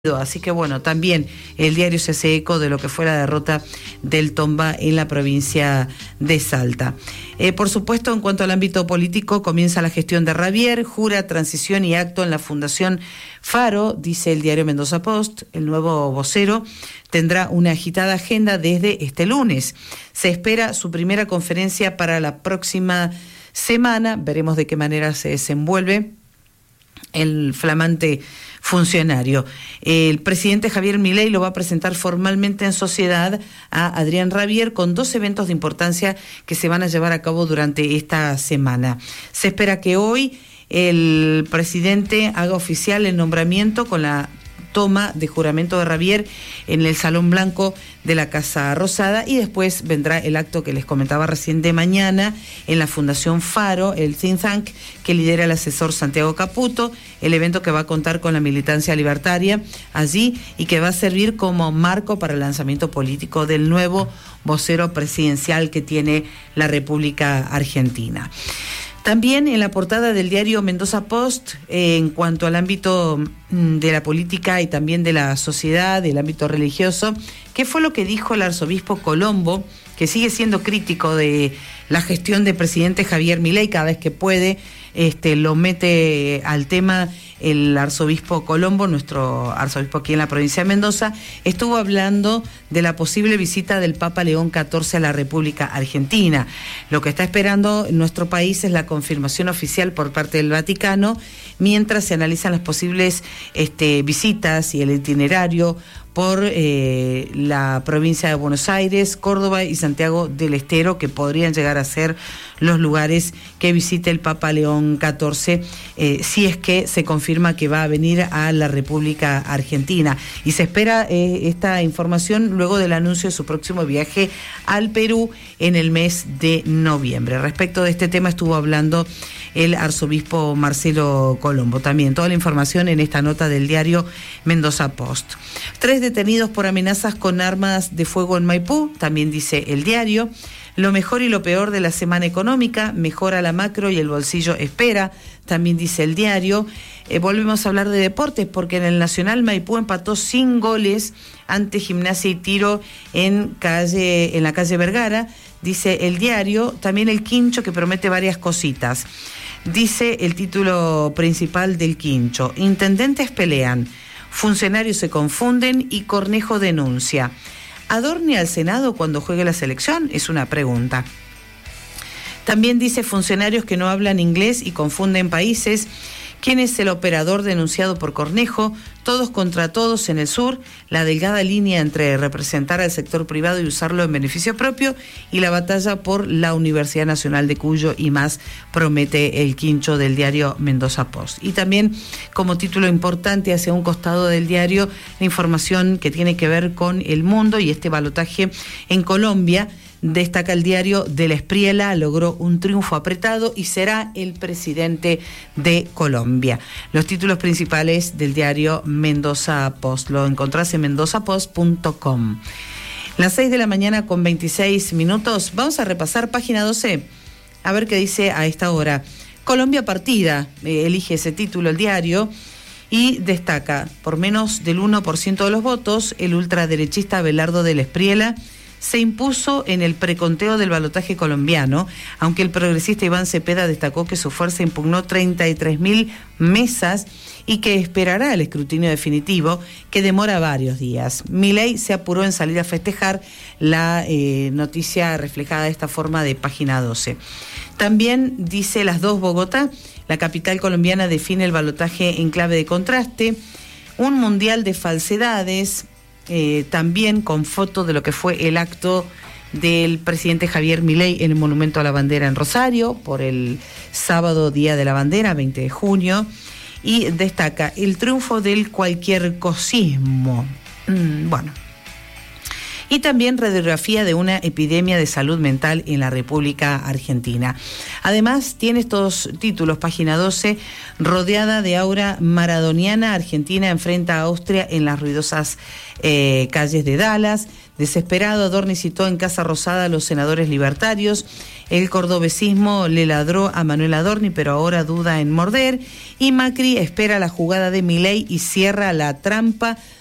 Así que bueno, también el diario se hace eco de lo que fue la derrota del Tomba en la provincia de Salta. Por supuesto, en cuanto al ámbito político, comienza la gestión de Ravier, jura, transición y acto en la Fundación Faro, dice el diario Mendoza Post. El nuevo vocero tendrá una agitada agenda desde este lunes. Se espera su primera conferencia para la próxima semana. Veremos de qué manera se desenvuelve el flamante funcionario. El presidente Javier Milei lo va a presentar formalmente en sociedad a Adrián Ravier con 2 eventos de importancia que se van a llevar a cabo durante esta semana. Se espera que hoy el presidente haga oficial el nombramiento con la toma de juramento de Ravier en el Salón Blanco de la Casa Rosada, y después vendrá el acto que les comentaba recién de mañana en la Fundación Faro, el think tank que lidera el asesor Santiago Caputo, el evento que va a contar con la militancia libertaria allí y que va a servir como marco para el lanzamiento político del nuevo vocero presidencial que tiene la República Argentina. También en la portada del diario Mendoza Post, en cuanto al ámbito de la política y también de la sociedad, del ámbito religioso, ¿qué fue lo que dijo el arzobispo Colombo, que sigue siendo crítico de la gestión del presidente Javier Milei? Cada vez que puede lo mete al tema el arzobispo Colombo, nuestro arzobispo aquí en la provincia de Mendoza. Estuvo hablando de la posible visita del Papa León XIV a la República Argentina. Lo que está esperando en nuestro país es la confirmación oficial por parte del Vaticano, mientras se analizan las posibles visitas y el itinerario por la provincia de Buenos Aires, Córdoba y Santiago del Estero, que podrían llegar a ser los lugares que visite el Papa León XIV, si es que se confirma que va a venir a la República Argentina. Y se espera esta información luego del anuncio de su próximo viaje al Perú en el mes de noviembre. Respecto de este tema estuvo hablando el arzobispo Marcelo Colombo. También toda la información en esta nota del diario Mendoza Post. 3 detenidos por amenazas con armas de fuego en Maipú, también dice el diario. Lo mejor y lo peor de la semana económica, mejora la macro y el bolsillo espera, también dice el diario. Volvemos a hablar de deportes porque en el Nacional Maipú empató sin goles ante Gimnasia y Tiro en la calle Vergara, dice el diario. También el Quincho, que promete varias cositas. Dice el título principal del Quincho: intendentes pelean, funcionarios se confunden y Cornejo denuncia. ¿Adorne al Senado cuando juegue la selección? Es una pregunta. También dice funcionarios que no hablan inglés y confunden países. ¿Quién es el operador denunciado por Cornejo? Todos contra todos en el sur, la delgada línea entre representar al sector privado y usarlo en beneficio propio y la batalla por la Universidad Nacional de Cuyo y más, promete el Quincho del diario Mendoza Post. Y también como título importante hacia un costado del diario, la información que tiene que ver con el mundo y este balotaje en Colombia. Destaca el diario: de la Espriella logró un triunfo apretado y será el presidente de Colombia. Los títulos principales del diario Mendoza Post lo encontrás en mendozapost.com. Las 6 de la mañana con 26 minutos. Vamos a repasar página 12, a ver qué dice a esta hora. Colombia partida, elige ese título el diario, y destaca: por menos del 1% de los votos, el ultraderechista Abelardo de la Espriella se impuso en el preconteo del balotaje colombiano, aunque el progresista Iván Cepeda destacó que su fuerza impugnó 33.000 mesas y que esperará el escrutinio definitivo, que demora varios días. Milei se apuró en salir a festejar, la noticia reflejada de esta forma de página 12. También dice Las 2 Bogotá: la capital colombiana define el balotaje en clave de contraste, un mundial de falsedades. También con foto de lo que fue el acto del presidente Javier Milei en el Monumento a la Bandera en Rosario por el sábado Día de la Bandera, 20 de junio, y destaca el triunfo del cualquier cosismo. Bueno. y también radiografía de una epidemia de salud mental en la República Argentina. Además, tiene estos títulos, página 12, rodeada de aura maradoniana, Argentina enfrenta a Austria en las ruidosas calles de Dallas. Desesperado, Adorni citó en Casa Rosada a los senadores libertarios. El cordobesismo le ladró a Manuel Adorni, pero ahora duda en morder. Y Macri espera la jugada de Milei y cierra la trampa